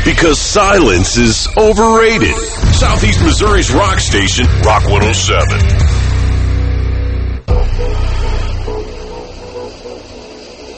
because silence is overrated. Southeast Missouri's rock station, Rock 107.